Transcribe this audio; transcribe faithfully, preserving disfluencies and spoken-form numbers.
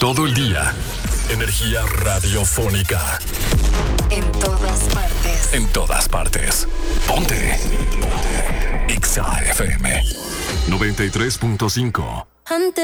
Todo el día. Energía radiofónica. En todas partes. En todas partes. Ponte. Ponte. Exa F M noventa y tres punto cinco. Antes